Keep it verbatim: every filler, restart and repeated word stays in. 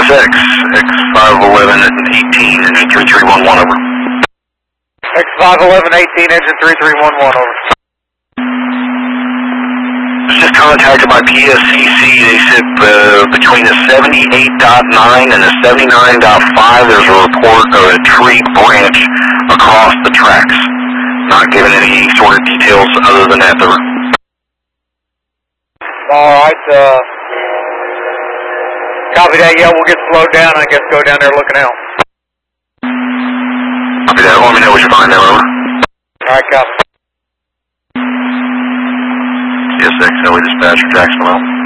X, X five eleven eighteen, engine three three one one, over. X five eleven eighteen, engine three three one one, over. Was just contacted by P S C C. They said uh, between the seventy-eight point nine and the seventy-nine point five, there's a report of a tree branch across the tracks. Not giving any sort of details other than that. There. All right. Uh, copy that. Yeah, we'll get slowed down. I guess go down there looking out. Copy that. Let me know what you find there, over. All right, copy. C S X, L A Dispatcher, Jacksonville.